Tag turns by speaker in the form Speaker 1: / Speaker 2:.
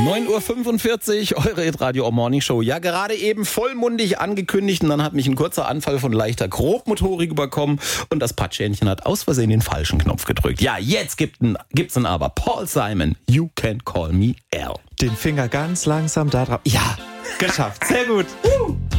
Speaker 1: 9.45 Uhr, eure Radio Morning Show. Ja, gerade eben vollmundig angekündigt und dann hat mich ein kurzer Anfall von leichter Grobmotorik überkommen und das Patschhähnchen hat aus Versehen den falschen Knopf gedrückt. Ja, jetzt gibt's ein Aber. Paul Simon, You Can Call Me Al.
Speaker 2: Den Finger ganz langsam da drauf. Ja, geschafft. Sehr gut.